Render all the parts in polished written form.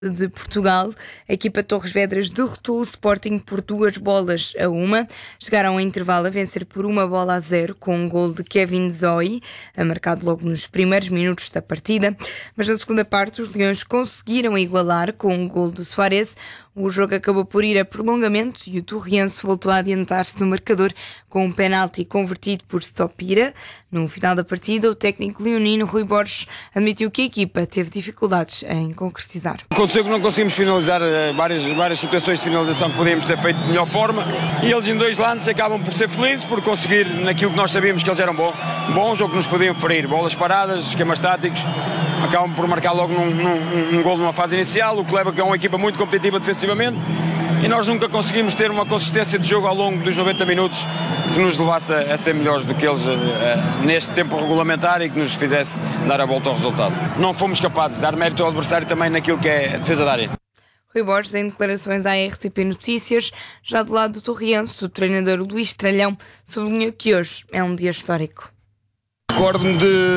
de Portugal, a equipa Torres Vedras derrotou o Sporting por 2-1. Chegaram ao intervalo a vencer por 1-0 com um gol de Kevin Zoe, marcado logo nos primeiros minutos da partida. Mas na segunda parte os Leões conseguiram igualar com um gol de Soares. O jogo acabou por ir a prolongamento e o Torriense voltou a adiantar-se no marcador com um penalti convertido por Stopira. No final da partida, o técnico leonino Rui Borges admitiu que a equipa teve dificuldades em concretizar. Aconteceu que não conseguimos finalizar várias situações de finalização que podíamos ter feito de melhor forma e eles em dois lances acabam por ser felizes por conseguir naquilo que nós sabíamos que eles eram bons ou que nos podiam ferir. Bolas paradas, esquemas táticos, acabam por marcar logo num gol numa fase inicial, o que leva que é uma equipa muito competitiva defensivamente e nós nunca conseguimos ter uma consistência de jogo ao longo dos 90 minutos que nos levasse a ser melhores do que eles neste tempo regulamentar e que nos fizesse dar a volta ao resultado. Não fomos capazes de dar mérito ao adversário também naquilo que é a defesa da área. Rui Borges, em declarações à RTP Notícias, já do lado do Torriense, o treinador Luís Tralhão sublinhou que hoje é um dia histórico. Recordo-me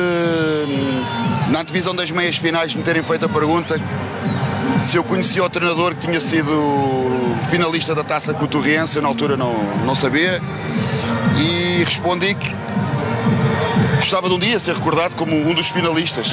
na antevisão das meias finais me terem feito a pergunta se eu conhecia o treinador que tinha sido finalista da taça com o Torriense. Eu na altura não sabia e respondi que gostava de um dia ser recordado como um dos finalistas.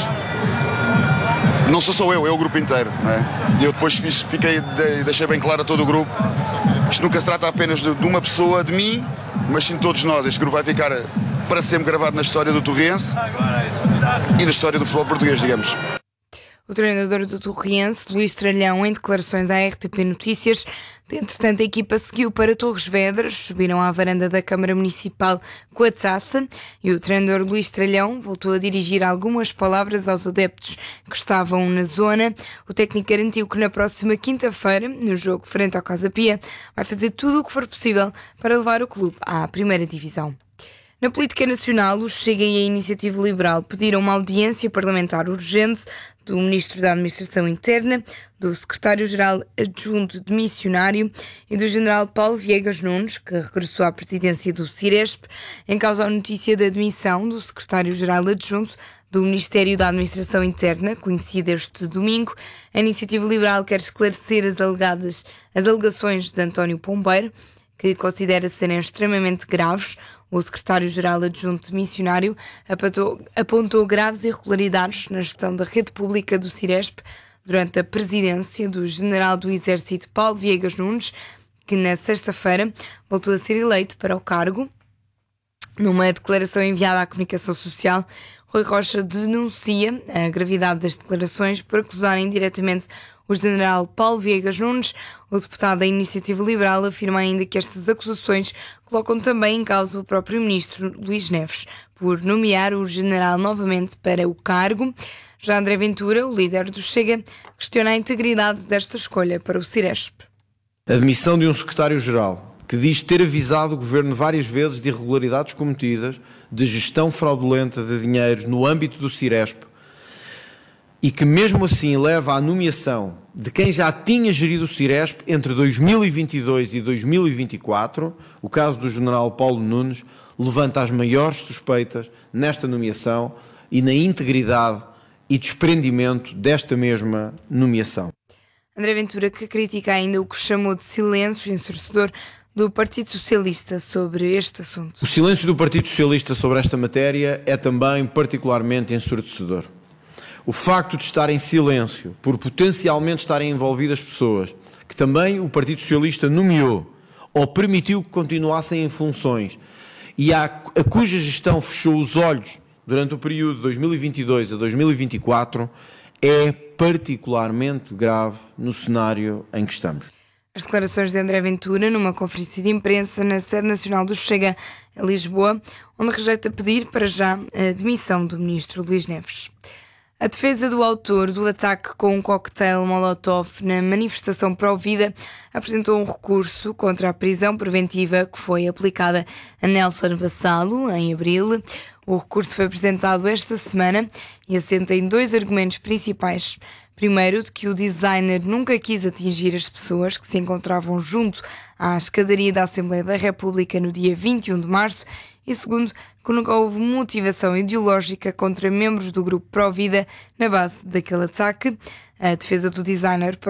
Não sou só eu, é o grupo inteiro, não é? E eu depois deixei bem claro a todo o grupo, isto nunca se trata apenas de uma pessoa, de mim, mas sim de todos nós. Este grupo vai ficar para sempre gravado na história do Torriense e na história do futebol português, digamos. O treinador do Torriense, Luís Tralhão, em declarações à RTP Notícias. Entretanto, a equipa seguiu para Torres Vedras, subiram à varanda da Câmara Municipal com a taça e o treinador Luís Tralhão voltou a dirigir algumas palavras aos adeptos que estavam na zona. O técnico garantiu que na próxima quinta-feira, no jogo frente ao Casa Pia, vai fazer tudo o que for possível para levar o clube à primeira divisão. Na política nacional, o Chega e a Iniciativa Liberal pediram uma audiência parlamentar urgente do Ministro da Administração Interna, do Secretário-Geral Adjunto de Missionário e do General Paulo Viegas Nunes, que regressou à presidência do Ciresp, em causa a notícia da admissão do Secretário-Geral Adjunto do Ministério da Administração Interna, conhecida este domingo. A Iniciativa Liberal quer esclarecer as alegações de António Pombeiro, que considera serem extremamente graves. O secretário-geral adjunto de missionário apontou graves irregularidades na gestão da rede pública do Ciresp durante a presidência do general do Exército Paulo Viegas Nunes, que na sexta-feira voltou a ser eleito para o cargo. Numa declaração enviada à comunicação social, Rui Rocha denuncia a gravidade das declarações por acusarem diretamente o general Paulo Viegas Nunes. O deputado da Iniciativa Liberal afirma ainda que estas acusações colocam também em causa o próprio ministro Luís Neves, por nomear o general novamente para o cargo. Já André Ventura, o líder do Chega, questiona a integridade desta escolha para o Ciresp. A demissão de um secretário-geral que diz ter avisado o governo várias vezes de irregularidades cometidas, de gestão fraudulenta de dinheiros no âmbito do Ciresp, e que mesmo assim leva à nomeação de quem já tinha gerido o Ciresp entre 2022 e 2024, o caso do general Paulo Nunes, levanta as maiores suspeitas nesta nomeação e na integridade e desprendimento desta mesma nomeação. André Ventura, que critica ainda o que chamou de silêncio ensurdecedor do Partido Socialista sobre este assunto. O silêncio do Partido Socialista sobre esta matéria é também particularmente ensurdecedor. O facto de estar em silêncio, por potencialmente estarem envolvidas pessoas que também o Partido Socialista nomeou ou permitiu que continuassem em funções e a cuja gestão fechou os olhos durante o período de 2022 a 2024, é particularmente grave no cenário em que estamos. As declarações de André Ventura numa conferência de imprensa na sede nacional do Chega, em Lisboa, onde rejeita pedir para já a demissão do ministro Luís Neves. A defesa do autor do ataque com um coquetel Molotov na manifestação pró-vida apresentou um recurso contra a prisão preventiva que foi aplicada a Nelson Vassalo em abril. O recurso foi apresentado esta semana e assenta em dois argumentos principais. Primeiro, de que o designer nunca quis atingir as pessoas que se encontravam junto à escadaria da Assembleia da República no dia 21 de março e segundo, que nunca houve motivação ideológica contra membros do grupo Pró-Vida na base daquele ataque. A defesa do designer